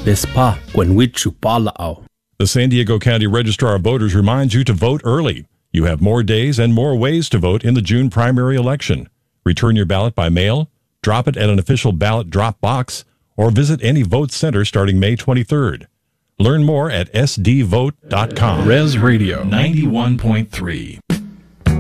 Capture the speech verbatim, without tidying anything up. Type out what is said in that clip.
Vespa Gwenwit Chupalao. The San Diego County Registrar of Voters reminds you to vote early. You have more days and more ways to vote in the June primary election. Return your ballot by mail, drop it at an official ballot drop box, or visit any vote center starting May twenty-third. Learn more at s d vote dot com. Res Radio ninety-one point three.